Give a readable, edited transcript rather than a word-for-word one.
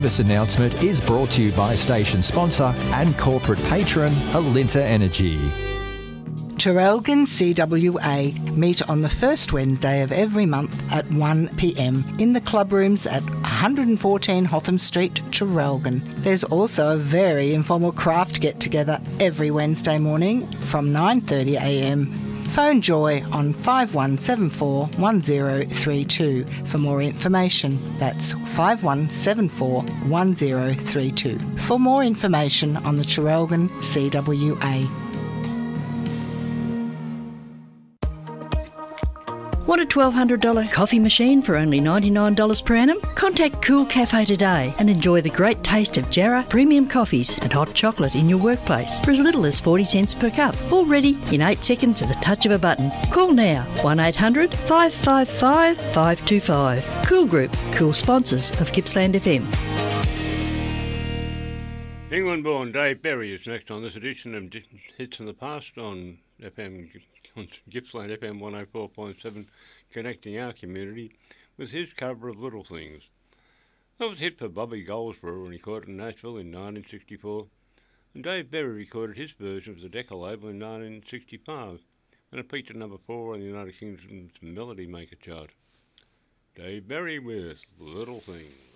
This announcement is brought to you by station sponsor and corporate patron Alinta Energy. Traralgon CWA meet on the first Wednesday of every month at 1 p.m. in the club rooms at 114 Hotham Street, Traralgon. There's also a very informal craft get-together every Wednesday morning from 9:30 a.m. Phone Joy on 5174 1032 for more information. That's 5174 1032 for more information on the Traralgon CWA. Want a $1,200 coffee machine for only $99 per annum? Contact Cool Cafe today and enjoy the great taste of Jarrah premium coffees and hot chocolate in your workplace for as little as 40 cents per cup. All ready in 8 seconds at the touch of a button. Call now 1800 555 525. Cool Group, cool sponsors of Gippsland FM. England-born Dave Berry is next on this edition of Hits in the Past on Gippsland FM 104.7, connecting our community with his cover of Little Things. That was a hit for Bobby Goldsboro when he recorded in Nashville in 1964, and Dave Berry recorded his version of the Decca label in 1965, and it peaked at number 4 on the United Kingdom's Melody Maker chart. Dave Berry with Little Things.